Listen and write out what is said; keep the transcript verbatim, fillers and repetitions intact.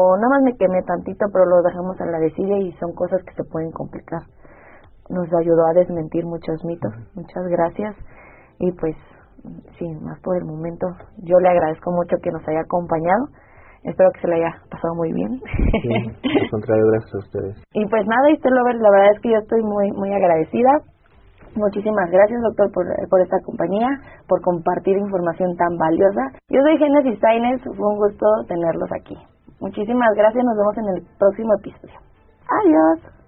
O nada más me quemé tantito, pero lo dejamos a la desidia y son cosas que se pueden complicar. Nos ayudó a desmentir muchos mitos. Uh-huh. Muchas gracias. Y pues, sí, más por el momento, yo le agradezco mucho que nos haya acompañado. Espero que se le haya pasado muy bien. Sí, al contrario, gracias a ustedes. Y pues nada, Esther Lover, la verdad es que yo estoy muy muy agradecida. Muchísimas gracias, doctor, por, por esta compañía, por compartir información tan valiosa. Yo soy Génesis Sainz, fue un gusto tenerlos aquí. Muchísimas gracias, nos vemos en el próximo episodio. Adiós.